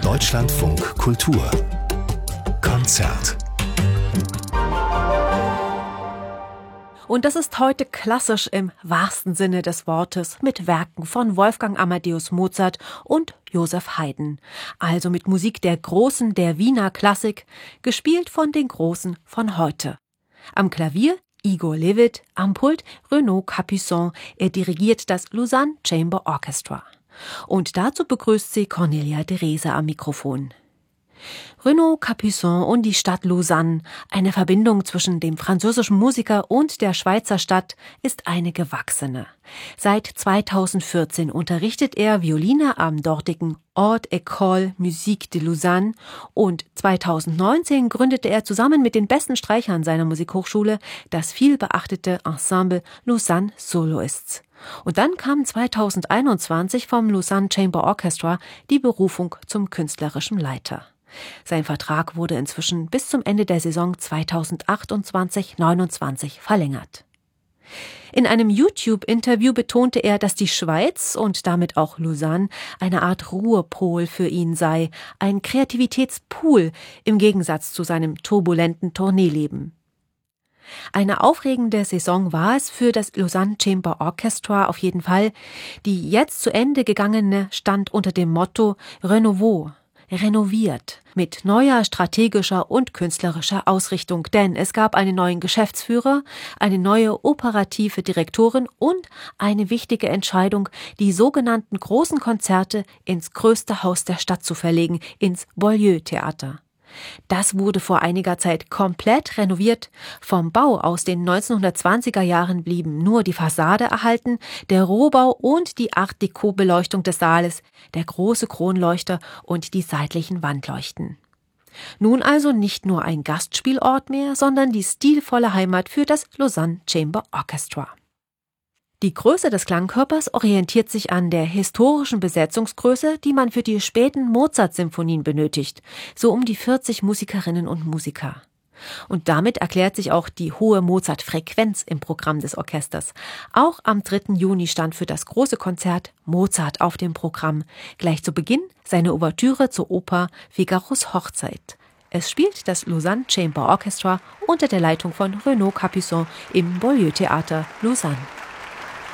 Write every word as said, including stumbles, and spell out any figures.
Deutschlandfunk Kultur Konzert. Und das ist heute klassisch im wahrsten Sinne des Wortes mit Werken von Wolfgang Amadeus Mozart und Joseph Haydn. Also mit Musik der Großen der Wiener Klassik, gespielt von den Großen von heute. Am Klavier Igor Levit, am Pult Renaud Capuçon. Er dirigiert das Lausanne Chamber Orchestra. Und dazu begrüßt sie Cornelia Derese am Mikrofon. Renaud Capuçon und die Stadt Lausanne, eine Verbindung zwischen dem französischen Musiker und der Schweizer Stadt, ist eine gewachsene. Seit zweitausendvierzehn unterrichtet er Violine am dortigen Haute École Musique de Lausanne und zweitausendneunzehn gründete er zusammen mit den besten Streichern seiner Musikhochschule das vielbeachtete Ensemble Lausanne Soloists. Und dann kam zweitausendeinundzwanzig vom Lausanne Chamber Orchestra die Berufung zum künstlerischen Leiter. Sein Vertrag wurde inzwischen bis zum Ende der Saison zweitausendachtundzwanzig neunundzwanzig verlängert. In einem YouTube-Interview betonte er, dass die Schweiz und damit auch Lausanne eine Art Ruhepol für ihn sei, ein Kreativitätspool im Gegensatz zu seinem turbulenten Tourneeleben. Eine aufregende Saison war es für das Lausanne Chamber Orchestra auf jeden Fall. Die jetzt zu Ende gegangene stand unter dem Motto Renouveau, renoviert, mit neuer strategischer und künstlerischer Ausrichtung, denn es gab einen neuen Geschäftsführer, eine neue operative Direktorin und eine wichtige Entscheidung, die sogenannten großen Konzerte ins größte Haus der Stadt zu verlegen, ins Beaulieu-Theater. Das wurde vor einiger Zeit komplett renoviert. Vom Bau aus den neunzehnhundertzwanziger Jahren blieben nur die Fassade erhalten, der Rohbau und die Art-Déco-Beleuchtung des Saales, der große Kronleuchter und die seitlichen Wandleuchten. Nun also nicht nur ein Gastspielort mehr, sondern die stilvolle Heimat für das Lausanne Chamber Orchestra. Die Größe des Klangkörpers orientiert sich an der historischen Besetzungsgröße, die man für die späten Mozart-Symphonien benötigt, so um die vierzig Musikerinnen und Musiker. Und damit erklärt sich auch die hohe Mozart-Frequenz im Programm des Orchesters. Auch am dritten Juni stand für das große Konzert Mozart auf dem Programm. Gleich zu Beginn seine Ouvertüre zur Oper Figaros Hochzeit. Es spielt das Lausanne Chamber Orchestra unter der Leitung von Renaud Capuçon im Beaulieu-Theater Lausanne.